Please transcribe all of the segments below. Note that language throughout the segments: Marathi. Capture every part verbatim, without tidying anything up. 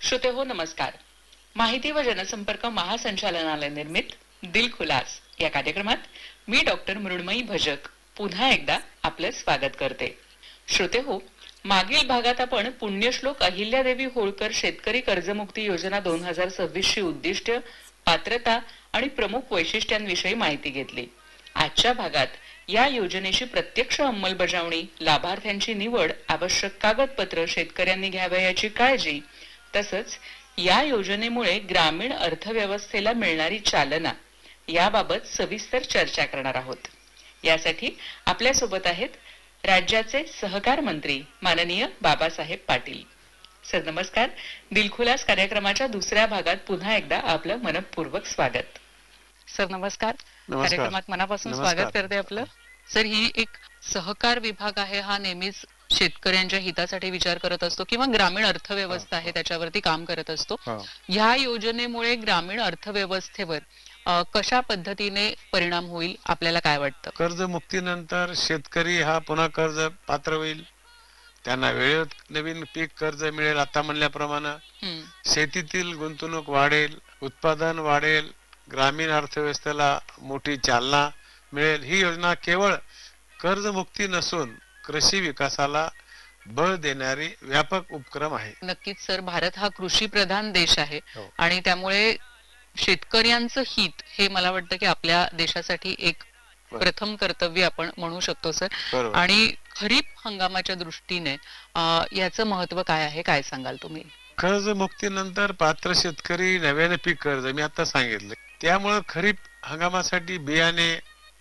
श्रोते हो नमस्कार. माहिती व जनसंपर्क महासंचालनालय निर्मित दिल खुलास या कार्यक्रमात मी डॉक्टर मृण्मयी भजक पुन्हा एकदा आपलं स्वागत करते. श्रोते हो, मागील भागात आपण पुण्यश्लोक अहिल्यादेवी होळकर शेतकरी कर्जमुक्ती योजना दोन हजार सव्वीस ची उद्दिष्ट, पात्रता आणि प्रमुख वैशिष्ट्यांविषयी माहिती घेतली. आजच्या भागात या योजनेची प्रत्यक्ष अंमलबजावणी, लाभार्थ्यांची निवड, आवश्यक कागदपत्र, शेतकऱ्यांनी घ्यावयाची काळजी, तसंच या योजनेमुळे ग्रामीण अर्थव्यवस्थेला मिळणारी चालना याबाबत सविस्तर चर्चा करणार आहोत. यासाठी आपल्या सोबत आहेत राज्याचे सहकार मंत्री माननीय बाबासाहेब पाटील. सर नमस्कार. दिलखुलास कार्यक्रमाच्या दुसऱ्या भागात पुन्हा एकदा आपलं मनपूर्वक स्वागत. सर नमस्कार. कार्यक्रमात मनापासून स्वागत करते आपलं. सर, ही एक सहकार विभाग आहे, हा नेहमीच शेतकऱ्यांच्या हितासाठी विचार करत असतो किंवा ग्रामीण अर्थव्यवस्था आहे त्याच्यावरती काम करत असतो. ह्या योजनेमुळे ग्रामीण अर्थव्यवस्थेवर कशा पद्धतीने परिणाम होईल आपल्याला काय वाटतं? कर्जमुक्तीनंतर शेतकरी हा पुन्हा कर्ज पात्र होईल, त्यांना वेळेत नवीन पीक कर्ज मिळेल. आता म्हणल्याप्रमाणे शेतीतील गुंतवणूक वाढेल, उत्पादन वाढेल, ग्रामीण अर्थव्यवस्थेला मोठी चालना मिळेल. ही योजना केवळ कर्जमुक्ती नसून कृषी विकासाला बळ देणारी व्यापक उपक्रम आहे. नक्कीच सर, भारत हा कृषी प्रधान देश आहे आणि त्यामुळे शेतकऱ्यांचं हित हे मला वाटतं की आपल्या देशासाठी एक प्रथम कर्तव्य आपण म्हणू शकतो सर. आणि खरीप हंगामाच्या दृष्टीने याचं महत्व काय आहे, काय सांगाल तुम्ही? कर्जमुक्तीनंतर पात्र शेतकरी नव्याने पीक कर्ज मी आता सांगितलं, त्यामुळे खरीप हंगामासाठी बियाणे,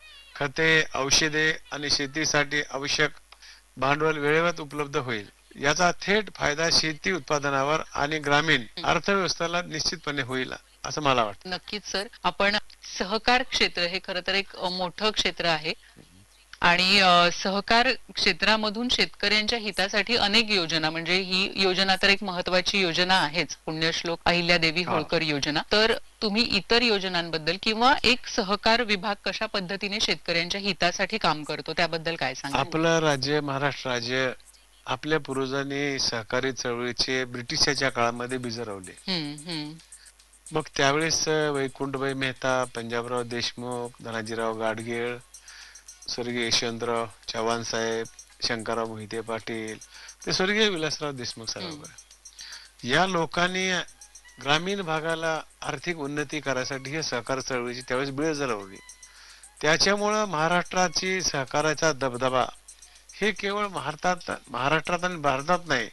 खते, औषधे आणि शेतीसाठी आवश्यक भांडवल वेळेवर उपलब्ध होईल. याचा थेट फायदा शेती उत्पादनावर आणि ग्रामीण अर्थव्यवस्थेला निश्चितपणे होईल असं मला वाटतं. नक्कीच सर. आपण सहकार क्षेत्र हे खरं तर एक मोठं क्षेत्र आहे आणि सहकार क्षेत्रामधून शेतकऱ्यांच्या हितासाठी अनेक योजना, म्हणजे ही योजना तर एक महत्वाची योजना आहेच, पुण्यश्लोक अहिल्यादेवी होळकर योजना. तर तुम्ही इतर योजनांबद्दल किंवा एक सहकार विभाग कशा पद्धतीने शेतकऱ्यांच्या हितासाठी काम करतो त्याबद्दल काय सांगा? आपलं राज्य महाराष्ट्र राज्य आपल्या पूर्वजांनी सहकारी चळवळीचे ब्रिटिशाच्या काळामध्ये बीज रोवले. मग त्यावेळेस वैकुंठभाई मेहता, पंजाबराव देशमुख, धनाजीराव गाडगीळ, स्वर्गीय यशवंतराव चव्हाण साहेब, शंकरराव मोहिते पाटील, ते स्वर्गीय विलासराव देशमुख साहेब, या लोकांनी ग्रामीण भागाला आर्थिक उन्नती करायसाठी हे सहकार चळवळीची त्यावेळेस बीज रोवली. त्याच्यामुळं महाराष्ट्राची सहकाराचा दबदबा हे केवळ महाराष्ट्रात महाराष्ट्रात आणि भारतात नाही